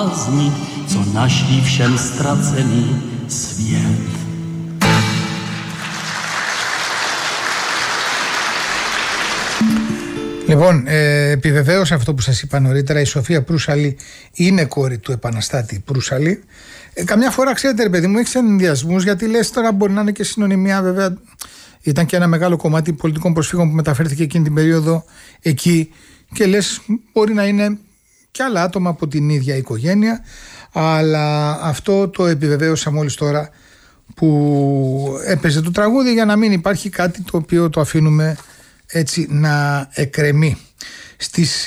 co naší všem ztracený svět. Λοιπόν, επιβεβαίωσα αυτό που σας είπα νωρίτερα. Η Σοφία Προύσαλη είναι κόρη του επαναστάτη Προύσαλη. Καμιά φορά, ξέρετε, ρε παιδί μου, έχει ενδιασμούς, γιατί λες τώρα μπορεί να είναι και συνωνυμία. Βέβαια, ήταν και ένα μεγάλο κομμάτι πολιτικών προσφύγων που μεταφέρθηκε εκείνη την περίοδο εκεί. Και λες, μπορεί να είναι και άλλα άτομα από την ίδια οικογένεια. Αλλά αυτό το επιβεβαίωσα μόλις τώρα που έπαιζε το τραγούδι, για να μην υπάρχει κάτι το οποίο το αφήνουμε έτσι να εκκρεμεί. Στις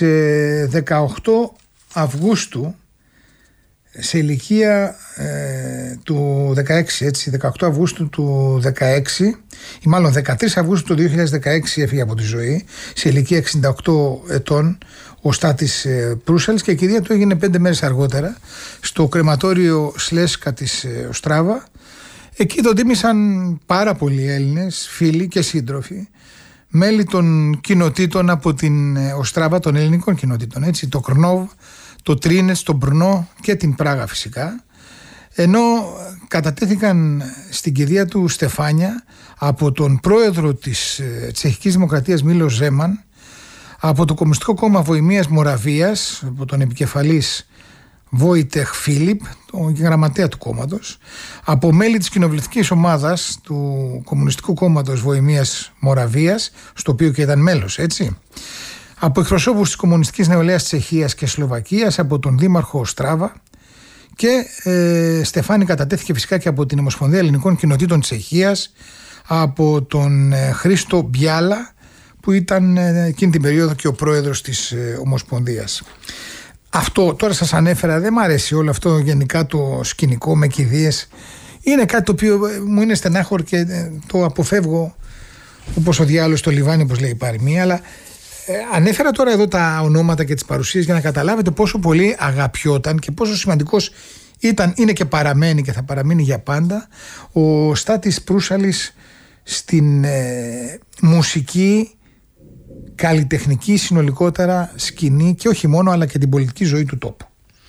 18 Αυγούστου, σε ηλικία του 16, έτσι, 18 Αυγούστου του 16, ή μάλλον 13 Αυγούστου του 2016 έφυγε από τη ζωή, σε ηλικία 68 ετών, ο Στάτης Προύσαλης, και η κηδεία του έγινε 5 μέρες αργότερα στο κρεματόριο Σλέσκα της Οστράβα. Εκεί τον τίμησαν πάρα πολλοί Έλληνες, φίλοι και σύντροφοι, μέλη των κοινοτήτων από την Οστράβα, των ελληνικών κοινοτήτων, έτσι, το Κρνόβ, το Τρίνετς, το Μπρνό και την Πράγα φυσικά, ενώ κατατέθηκαν στην κηδεία του στεφάνια από τον πρόεδρο της Τσεχικής Δημοκρατίας Μίλος Ζέμαν, από το Κομμουνιστικό Κόμμα Βοημίας Μοραβίας, από τον επικεφαλής Βόιτεχ Φίλιπ, τον γραμματέα του κόμματος, από μέλη της κοινοβουλευτικής ομάδας του Κομμουνιστικού Κόμματος Βοημίας Μοραβίας, στο οποίο και ήταν μέλος, έτσι, από εκπροσώπους της Κομμουνιστικής Νεολαίας Τσεχίας και Σλοβακίας, από τον Δήμαρχο Οστράβα, και στεφάνι κατατέθηκε φυσικά και από την Ομοσπονδία Ελληνικών Κοινοτήτων Τσεχίας, από τον Χρήστο Μπιάλα, που ήταν εκείνη την περίοδο και ο πρόεδρος της Ομοσπονδίας. Αυτό τώρα σας ανέφερα, δεν μ' αρέσει όλο αυτό γενικά το σκηνικό με κηδείες. Είναι κάτι το οποίο μου είναι στενάχωρο και το αποφεύγω όπως ο διάολος στο λιβάνι, όπως λέει η παροιμία. Αλλά ανέφερα τώρα εδώ τα ονόματα και τις παρουσίες για να καταλάβετε πόσο πολύ αγαπιόταν και πόσο σημαντικός είναι και παραμένει και θα παραμείνει για πάντα ο Στάτης Προύσαλης στην μουσική, καλλιτεχνική, συνολικότερα σκηνή, και όχι μόνο, αλλά και την πολιτική ζωή του τόπου.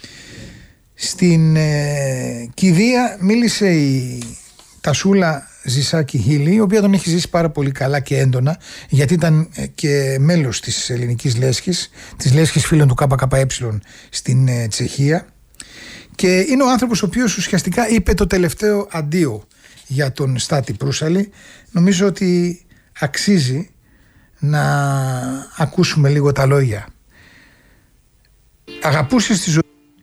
Στην κηδεία μίλησε η Τασούλα Ζησάκη Χίλη, η οποία τον έχει ζήσει πάρα πολύ καλά και έντονα, γιατί ήταν και μέλος της ελληνικής λέσχης, της λέσχης φίλων του ΚΚΕ στην Τσεχία, και είναι ο άνθρωπος ο οποίος ουσιαστικά είπε το τελευταίο αντίο για τον Στάτη Προύσαλη. Νομίζω ότι αξίζει να ακούσουμε λίγο τα λόγια. Αγαπούσες τη ζωή.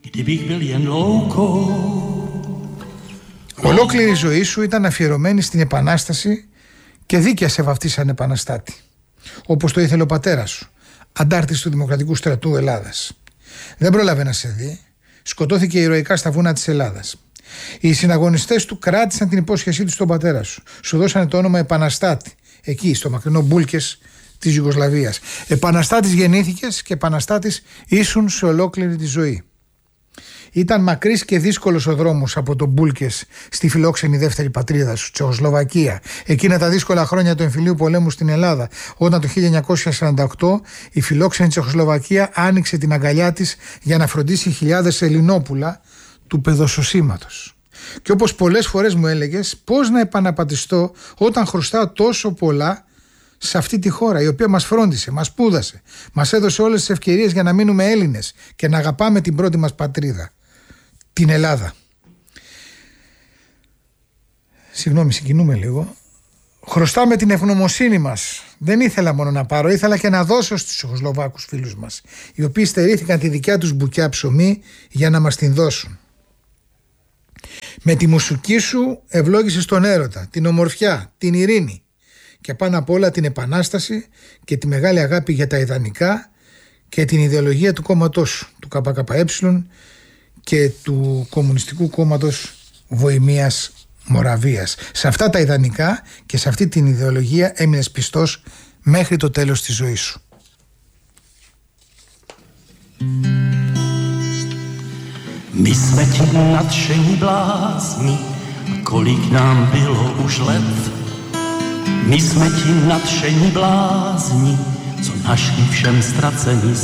Ολόκληρη η ζωή σου ήταν αφιερωμένη στην Επανάσταση και δίκαια σε βαφτίσαν επαναστάτη, όπως το ήθελε ο πατέρας σου, αντάρτης του Δημοκρατικού Στρατού Ελλάδας. Δεν πρόλαβε να σε δει, σκοτώθηκε ηρωικά στα βούνα της Ελλάδας. Οι συναγωνιστές του κράτησαν την υπόσχεσή του στον πατέρα σου. Σου δώσανε το όνομα Επαναστάτη, εκεί στο μακρινό Μπούλκες της Ιουγκοσλαβίας. Επαναστάτης γεννήθηκες και επαναστάτης ήσουν σε ολόκληρη τη ζωή. Ήταν μακρύς και δύσκολος ο δρόμος από τον Μπούλκες στη φιλόξενη δεύτερη πατρίδα σου, Τσεχοσλοβακία, εκείνα τα δύσκολα χρόνια του εμφυλίου πολέμου στην Ελλάδα, όταν το 1948 η φιλόξενη Τσεχοσλοβακία άνοιξε την αγκαλιά της για να φροντίσει χιλιάδες Ελληνόπουλα του παιδοσωσίματος. Και όπως πολλές φορές μου έλεγες, πώς να επαναπατριστώ όταν χρωστάω τόσο πολλά σε αυτή τη χώρα, η οποία μας φρόντισε, μας σπούδασε, μας έδωσε όλες τις ευκαιρίες για να μείνουμε Έλληνες και να αγαπάμε την πρώτη μας πατρίδα, την Ελλάδα. Συγγνώμη, συγκινούμε λίγο. Χρωστάμε την ευγνωμοσύνη μας. Δεν ήθελα μόνο να πάρω, ήθελα και να δώσω στους Τσεχοσλοβάκους φίλους μας, οι οποίοι στερήθηκαν τη δικιά τους μπουκιά ψωμί για να μας την δώσουν. Με τη μουσική σου ευλόγησες τον έρωτα, την ομορφιά, την ειρήνη και πάνω απ' όλα την επανάσταση και τη μεγάλη αγάπη για τα ιδανικά και την ιδεολογία του κόμματός σου, του ΚΚΕ και του Κομμουνιστικού Κόμματος Βοημίας Μοραβίας. Σε αυτά τα ιδανικά και σε αυτή την ιδεολογία έμεινες πιστός μέχρι το τέλος της ζωής σου. My jsme ti nadšení blázni, kolik nám bylo už let. My jsme ti nadšení blázni, co našli všem ztracení